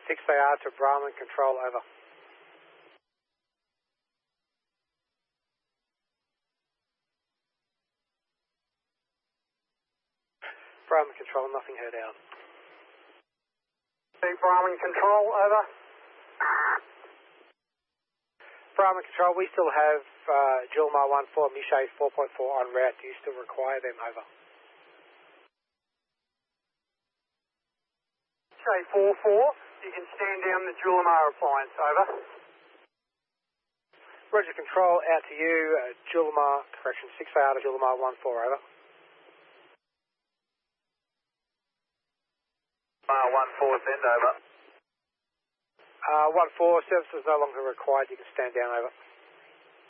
6AR to Brahman Control, over. Brahman Control, nothing heard out. Brahman Control, over. Brahman Control, we still have Julmar 14, Miche 4.4 en route. Do you still require them, over? Miche 4-4, you can stand down the Julmar appliance, over. Roger Control, out to you, Julmar, correction, 6AR to Julmar 14, over. 14, send over. 14, service is no longer required, you can stand down, over.